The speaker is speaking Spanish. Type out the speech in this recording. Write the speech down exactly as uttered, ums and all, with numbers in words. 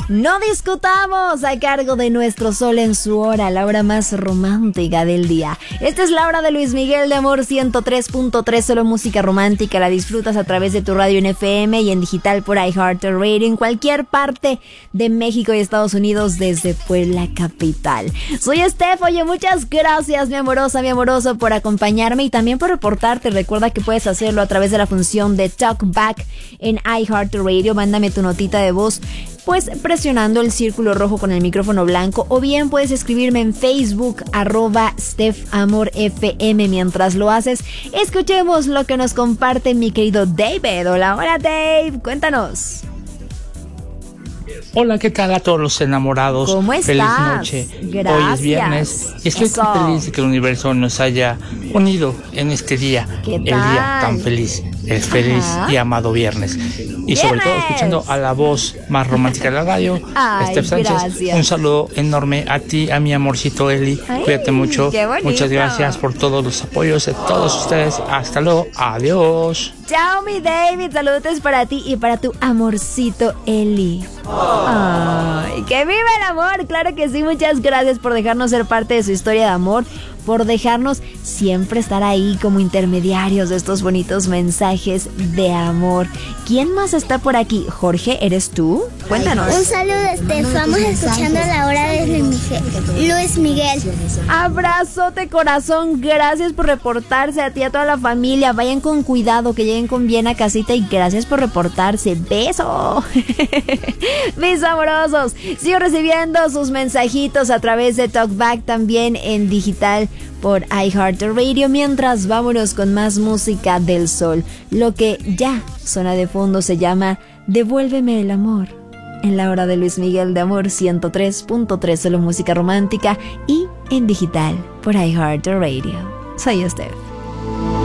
No discutamos, a cargo de nuestro sol en su hora, la hora más romántica del día. Esta es la hora de Luis Miguel de Amor ciento tres punto tres, solo música romántica. La disfrutas a través de tu radio en F M y en digital por iHeartRadio en cualquier parte de México y Estados Unidos desde Puebla capital. Soy Steph, oye, muchas gracias mi amorosa, mi amoroso por acompañarme y también por reportarte. Recuerda que puedes hacerlo a través de la función de Talkback en iHeartRadio. Mándame tu notita de voz pues presionando el círculo rojo con el micrófono blanco, o bien puedes escribirme en Facebook, arroba StephAmorFM. Mientras lo haces, escuchemos lo que nos comparte mi querido David. Hola, hola Dave, cuéntanos. Hola, ¿qué tal a todos los enamorados? ¿Cómo estás? Feliz noche. Gracias. Hoy es viernes y estoy Eso. tan feliz de que el universo nos haya unido en este día, ¿Qué el tal? día tan feliz, el feliz Ajá. y amado viernes. Y ¡Viernes! sobre todo escuchando a la voz más romántica de la radio, Ay, Steph Sánchez. gracias. Un saludo enorme a ti, a mi amorcito Eli. Ay, Cuídate mucho. qué bonito. Muchas gracias por todos los apoyos de todos ustedes. Hasta luego. Adiós. Chao mi David, saludos para ti y para tu amorcito Eli. Ay, que viva el amor, claro que sí. Muchas gracias por dejarnos ser parte de su historia de amor, por dejarnos siempre estar ahí como intermediarios de estos bonitos mensajes de amor. ¿Quién más está por aquí? Jorge, ¿eres tú? Cuéntanos. Un saludo, Steph. Vamos escuchando la hora de Luis Miguel. Luis Miguel. Abrazote corazón, gracias por reportarse, a ti y a toda la familia. Vayan con cuidado, que lleguen con bien a casita y gracias por reportarse. Beso. Mis amorosos, sigo recibiendo sus mensajitos a través de Talkback, también en digital por iHeartRadio. Mientras, vámonos con más música del sol. Lo que ya suena de fondo se llama Devuélveme el amor, en la hora de Luis Miguel de Amor ciento tres punto tres, solo música romántica y en digital por iHeartRadio. Soy Steph.